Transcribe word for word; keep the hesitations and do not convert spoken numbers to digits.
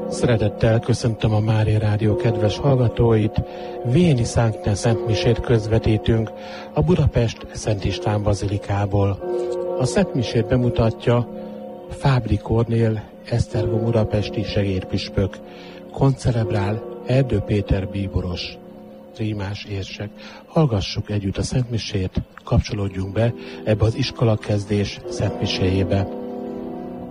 Szeretettel köszöntöm a Mária Rádió kedves hallgatóit. Véni Szentne szentmisét közvetítünk a Budapest Szent István bazilikából. A szentmisét bemutatja Fábri Kornél, Esztergom budapesti segédpüspök. Koncelebrál Erdő Péter bíboros, rímás érsek. Hallgassuk együtt a szentmisét, kapcsolódjunk be ebbe az iskolakezdés szentmiséjébe.